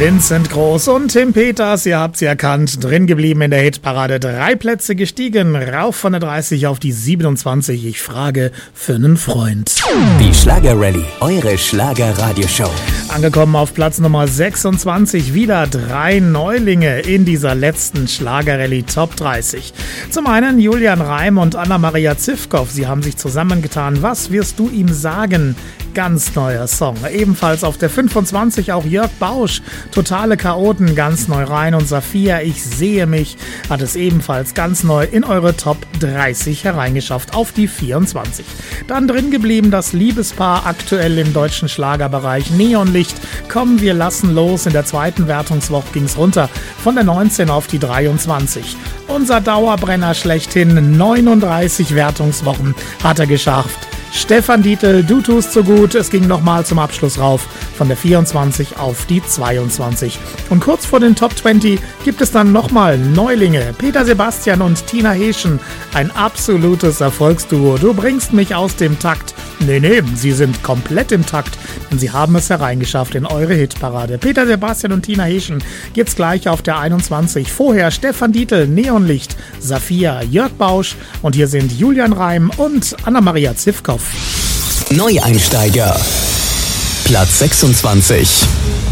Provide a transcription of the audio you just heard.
Vincent Groß und Tim Peters, ihr habt's erkannt, drin geblieben in der Hitparade, 3 Plätze gestiegen, rauf von der 30 auf die 27, ich frage für einen Freund. Die Schlager-Rallye, eure Schlager-Radioshow. Angekommen auf Platz Nummer 26, wieder 3 Neulinge in dieser letzten Schlager-Rallye Top 30. Zum einen Julian Reim und Anna-Maria Zivkow, sie haben sich zusammengetan, was wirst du ihm sagen? Ganz neuer Song. Ebenfalls auf der 25 auch Jörg Bausch, Totale Chaoten, ganz neu rein, und Saphia, Ich sehe mich, hat es ebenfalls ganz neu in eure Top 30 hereingeschafft, auf die 24. Dann drin geblieben das Liebespaar, aktuell im deutschen Schlagerbereich, Neonlicht, Komm, wir lassen los. In der zweiten Wertungswoche ging's runter von der 19 auf die 23. Unser Dauerbrenner schlechthin, 39 Wertungswochen hat er geschafft. Stefan Dietl, Du tust so gut. Es ging nochmal zum Abschluss rauf von der 24 auf die 22. Und kurz vor den Top 20 gibt es dann nochmal Neulinge. Peter Sebastian und Tina Heeschen. Ein absolutes Erfolgsduo. Du bringst mich aus dem Takt. Nee, sie sind komplett im Takt, denn sie haben es hereingeschafft in eure Hitparade. Peter Sebastian und Tina Heeschen gibt's gleich auf der 21. Vorher Stefan Dietl, Neonlicht, Saphia, Jörg Bausch und hier sind Julian Reim und Anna-Maria Zivkow. Neueinsteiger. Platz 26.